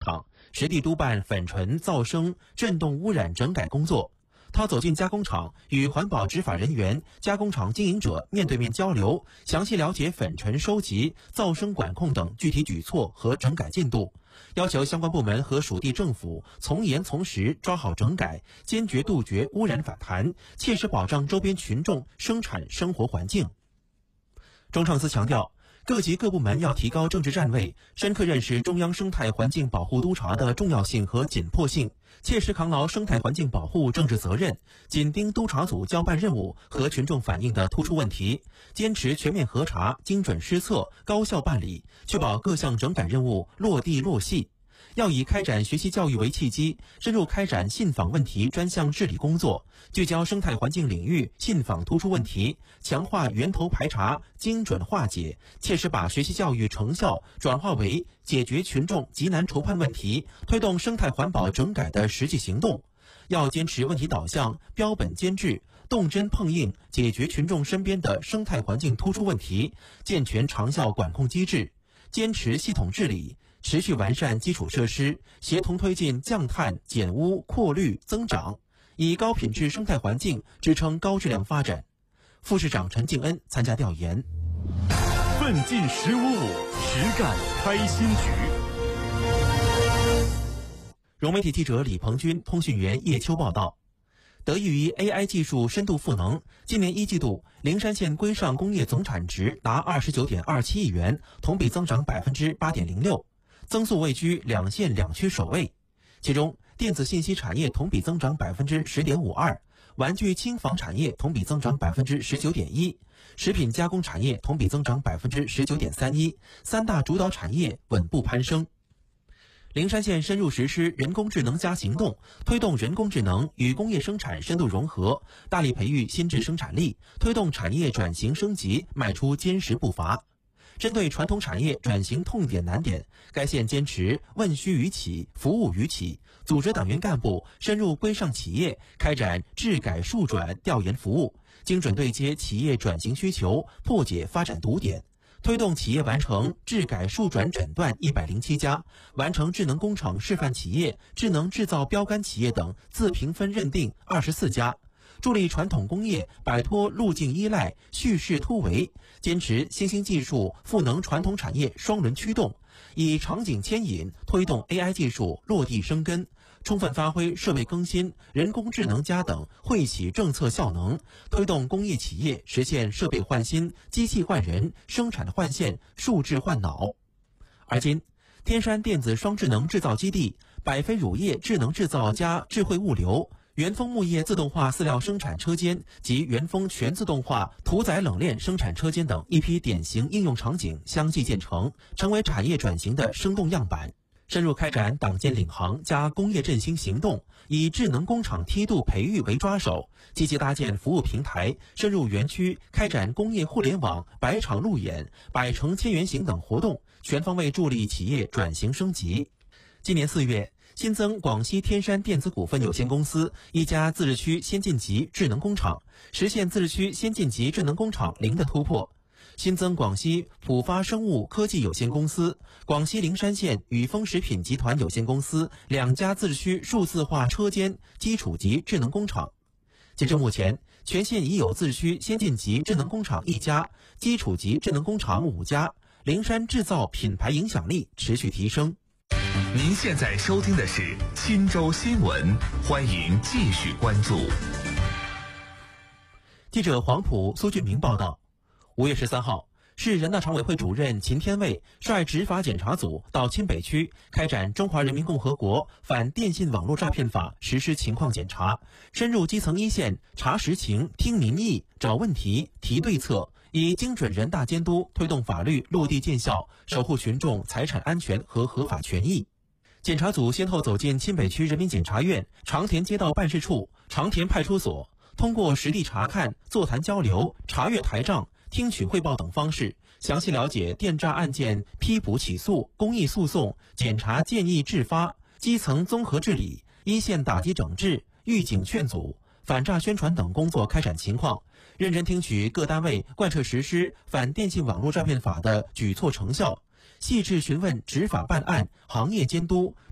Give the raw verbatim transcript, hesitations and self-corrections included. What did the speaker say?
厂，实地督办粉尘、噪声、震动污染整改工作。他走进加工厂，与环保执法人员、加工厂经营者面对面交流，详细了解粉尘收集、噪声管控等具体举措和整改进度，要求相关部门和属地政府从严从实抓好整改，坚决杜绝污染反弹，切实保障周边群众生产生活环境。中创司强调，各级各部门要提高政治站位，深刻认识中央生态环境保护督察的重要性和紧迫性，切实扛牢生态环境保护政治责任，紧盯督察组交办任务和群众反映的突出问题，坚持全面核查、精准施策、高效办理，确保各项整改任务落地落细。要以开展学习教育为契机，深入开展信访问题专项治理工作，聚焦生态环境领域信访突出问题，强化源头排查、精准化解，切实把学习教育成效转化为解决群众急难愁盼问题、推动生态环保整改的实际行动。要坚持问题导向、标本兼治，动真碰硬解决群众身边的生态环境突出问题，健全长效管控机制，坚持系统治理，持续完善基础设施，协同推进降碳、减污、扩绿、增长，以高品质生态环境支撑高质量发展。副市长陈敬恩参加调研。 奋进十五五，实干开新局。 融媒体记者李鹏军、通讯员叶秋报道。得益于 A I 技术深度赋能，今年一季度灵山县规上工业总产值达 二十九点二七亿元，同比增长 百分之八点零六， 增速位居两县两区首位。其中电子信息产业同比增长 百分之十点五二， 玩具轻纺产业同比增长 百分之十九点一， 食品加工产业同比增长 百分之十九点三一， 三大主导产业稳步攀升。灵山县深入实施人工智能加行动，推动人工智能与工业生产深度融合，大力培育新质生产力，推动产业转型升级迈出坚实步伐。针对传统产业转型痛点难点，该县坚持问需于企、服务于企，组织党员干部深入规上企业，开展治改数转调研服务，精准对接企业转型需求，破解发展堵点，推动企业完成治改数转诊断一百零七家，完成智能工厂示范企业、智能制造标杆企业等自评分认定二十四家，助力传统工业摆脱路径依赖、蓄势突围，坚持新兴技术赋能传统产业双轮驱动，以场景牵引推动 A I 技术落地生根，充分发挥设备更新、人工智能加等惠企政策效能，推动工业企业实现设备换新、机器换人、生产换线、数字换脑。而今，天山电子双智能制造基地、百飞乳业智能制造加智慧物流、元丰木业自动化饲料生产车间及元丰全自动化屠宰冷链生产车间等一批典型应用场景相继建成，成为产业转型的生动样板。深入开展党建领航加工业振兴行动，以智能工厂梯度培育为抓手，积极搭建服务平台，深入园区开展工业互联网、百厂路演、百城千元行等活动，全方位助力企业转型升级。今年四月，新增广西天山电子股份有限公司一家自治区先进级智能工厂，实现自治区先进级智能工厂零的突破。新增广西普发生物科技有限公司、广西灵山县宇丰食品集团有限公司两家自治区数字化车间基础级智能工厂。截至目前，全县已有自治区先进级智能工厂一家，基础级智能工厂五家，灵山制造品牌影响力持续提升。 您现在收听的是钦州新闻，欢迎继续关注。 记者黄埔、苏俊明报道。五月十三号，市人大常委会主任秦天卫率执法检查组到钦北区开展《中华人民共和国反电信网络诈骗法》实施情况检查，深入基层一线查实情、听民意、找问题、提对策，以精准人大监督推动法律落地见效，守护群众财产安全和合法权益。检查组先后走进钦北区人民检察院、长田街道办事处、长田派出所，通过实地查看、座谈交流、查阅台账、听取汇报等方式，详细了解电诈案件批捕起诉、公益诉讼、检察建议制发、基层综合治理、一线打击整治、预警劝阻、反诈宣传等工作开展情况，认真听取各单位贯彻实施反电信网络诈骗法的举措成效，细致询问执法办案、行业监督、